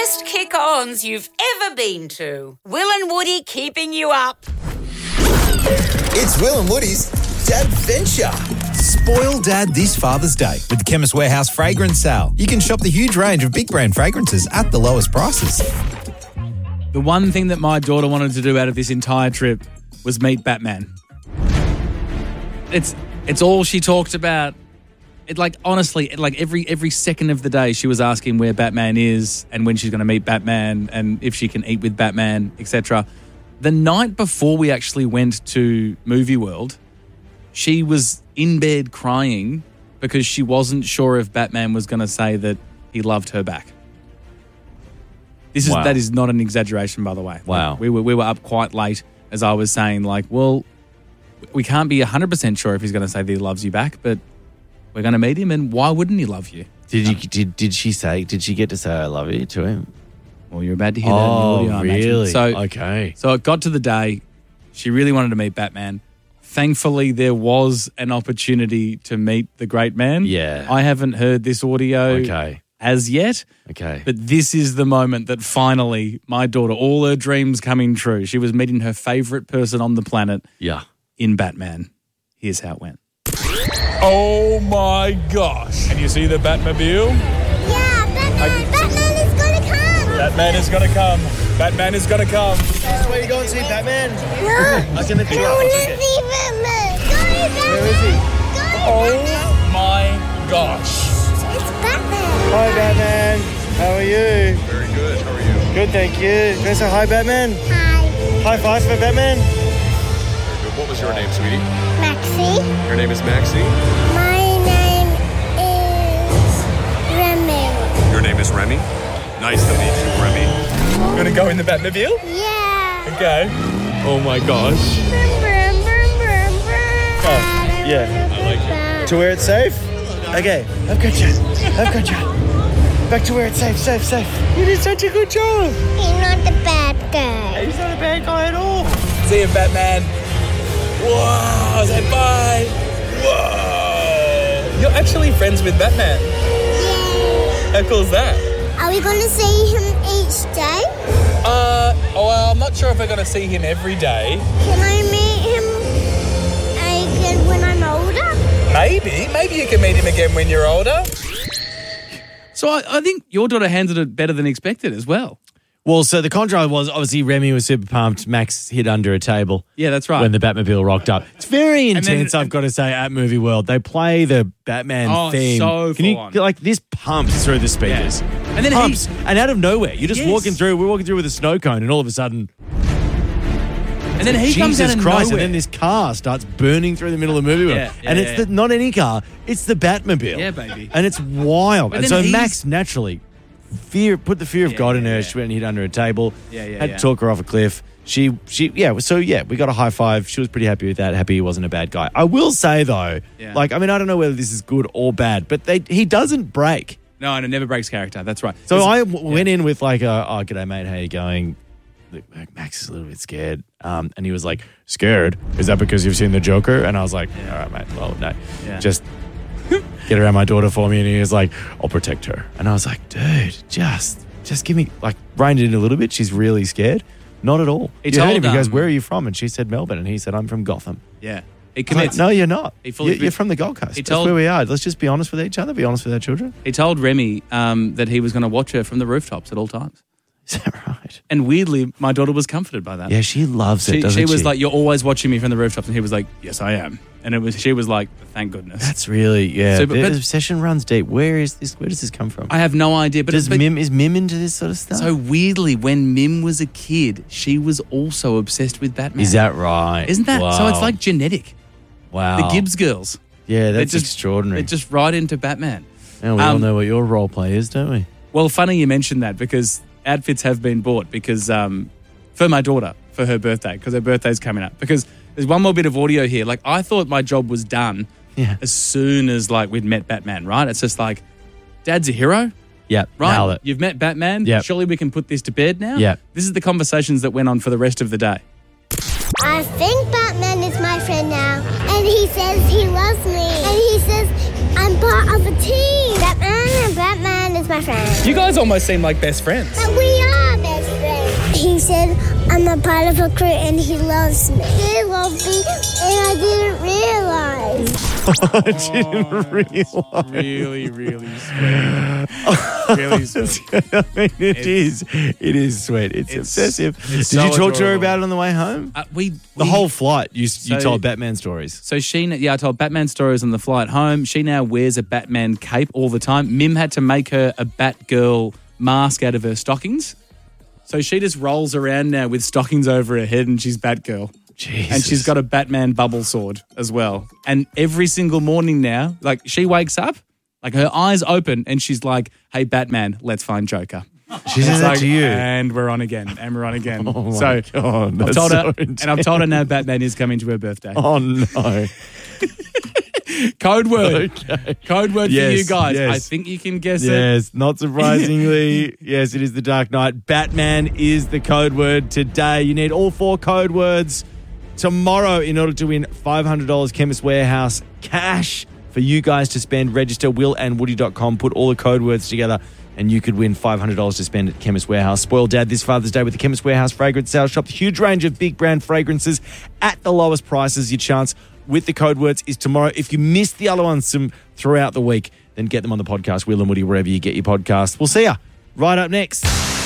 best kick-ons you've ever been to. Will and Woody keeping you up. It's Will and Woody's Dadventure. Spoil Dad this Father's Day with the Chemist Warehouse fragrance sale. You can shop the huge range of big brand fragrances at the lowest prices. The one thing that my daughter wanted to do out of this entire trip was meet Batman. It's all she talked about. Honestly, every second of the day she was asking where Batman is and when she's going to meet Batman and if she can eat with Batman, etc. The night before we actually went to Movie World, she was in bed crying because she wasn't sure if Batman was going to say that he loved her back. Wow. That is not an exaggeration, by the way. Wow. We were up quite late, as I was saying, we can't be 100% sure if he's going to say that he loves you back, but we're going to meet him, and why wouldn't he love you? Did she get to say I love you to him? Well, you're about to hear that in the audio, I imagine. Really? So, okay. So it got to the day. She really wanted to meet Batman. Thankfully, there was an opportunity to meet the great man. Yeah. I haven't heard this audio as yet. Okay. But this is the moment that finally my daughter, all her dreams coming true. She was meeting her favourite person on the planet in Batman. Here's how it went. Oh, my gosh. Can you see the Batmobile? Yeah, Batman is going to come. Batman is going to come. Batman is going to come. Where you going to see Batman? No. I can lift you up. Let's see Batman. Go, Batman. Where is he? Oh, my gosh. It's Batman. Hi, Batman. How are you? Very good. How are you? Good, thank you. Can I say hi, Batman? Hi. High five for Batman. Very good. What was your name, sweetie? Maxie. Your name is Maxie. My name is Remy. Your name is Remy. Nice to meet you, Remy. You want to go in the Batmobile? Yeah. Okay. Oh, my gosh. Brum, brum, brum, brum, brum. Oh, yeah. I like you. To where it's safe? Okay. I've got you. Back to where it's safe. You did such a good job. He's not the bad guy. He's not a bad guy at all. See you, Batman. Whoa, say bye. Whoa. You're actually friends with Batman. Yay. How cool is that? Are we going to see him each day? Well, I'm not sure if we're going to see him every day. Can I meet him again when I'm older? Maybe you can meet him again when you're older. So I think your daughter handled it better than expected as well. Well, so the contrast was obviously Remy was super pumped. Max hid under a table. Yeah, that's right. When the Batmobile rocked up. It's very intense, I've got to say, at Movie World. They play the Batman theme. So Can you, full on. like, this pumps through the speakers. Yeah. And then pumps. And out of nowhere, you're just Yes. walking through. We're walking through with a snow cone, and all of a sudden, and then he comes out Jesus of Christ! nowhere. And then this car starts burning through the middle of the movie world, and it's not any car; it's the Batmobile. Yeah, baby. And it's wild. But And then so he's- Max naturally put the fear of God in her. yeah. She went and hid under a table. Yeah, Had to talk her off a cliff. So we got a high five. She was pretty happy with that. Happy he wasn't a bad guy. I will say though, I don't know whether this is good or bad, but he doesn't break. No, it never breaks character. That's right. So I went in with like g'day mate, how you going? Look, Max is a little bit scared. And he was like, scared? Is that because you've seen the Joker? And I was like, all right, mate, well, no. Yeah. Just get around my daughter for me. And he was like, I'll protect her. And I was like, dude, just give me, like, rein it in a little bit. She's really scared. Not at all. He You heard told him. He goes, them- where are you from? And she said Melbourne. And he said, I'm from Gotham. Yeah. He I was commits. like, no, you're not. He fully- You're from the Gold Coast. He That's told- where we are. Let's just be honest with each other. Be honest with our children. He told Remy that he was going to watch her from the rooftops at all times. Is that right? And weirdly, my daughter was comforted by that. Yeah, she loves it, doesn't She she? was like, you're always watching me from the rooftops. And he was like, yes, I am. And she was like, thank goodness. That's really, So, the but- obsession runs deep. Where does this come from? I have no idea. But is Mim into this sort of stuff? So weirdly, when Mim was a kid, she was also obsessed with Batman. Is that right? Isn't that? So it's Wow. like genetic. Wow. The Gibbs girls. Yeah, that's They're extraordinary. They're just right into Batman. And we all know what your role play is, don't we? Well, funny you mentioned that because outfits have been bought because for my daughter for her birthday because her birthday's coming up. Because there's one more bit of audio here. Like I thought my job was done as soon as like we'd met Batman. Right? It's just like, Dad's a hero. Yep. Right. Nailed it. You've met Batman. Yep. Surely we can put this to bed now. Yep. This is the conversations that went on for the rest of the day. I think Batman is my friend now, and he says he loves me, and he says I'm part of a team. Batman is my friend. You guys almost seem like best friends. But we are best friends. He said I'm a part of a crew and he loves me. He loves me and I didn't realize. I didn't realize. Really, really sweet. Really sweet. I mean, it is sweet. It's obsessive. it's Did you so talk to her adorable. about it on the way home? The whole flight, you told Batman stories. So I told Batman stories on the flight home. She now wears a Batman cape all the time. Mim had to make her a Batgirl mask out of her stockings. So she just rolls around now with stockings over her head and she's Batgirl. Jesus. And she's got a Batman bubble sword as well. And every single morning now, like she wakes up, like her eyes open and she's like, hey, Batman, let's find Joker. She says that like, to you. And we're on again. And we're on again. Oh, my so God. I've That's told her, so and I've told her now Batman is coming to her birthday. Oh, no. Code word. Okay. Code word Yes, for you guys. yes. I think you can guess it. Yes, not surprisingly. Yes, it is the Dark Knight. Batman is the code word today. You need all 4 code words tomorrow in order to win $500 Chemist Warehouse cash for you guys to spend. Register willandwoody.com. Put all the code words together and you could win $500 to spend at Chemist Warehouse. Spoil Dad this Father's Day with the Chemist Warehouse fragrance sales. Shop the huge range of big brand fragrances at the lowest prices. Your chance with the code words is tomorrow. If you missed the other ones throughout the week, then get them on the podcast, Will and Woody, wherever you get your podcasts. We'll see ya right up next.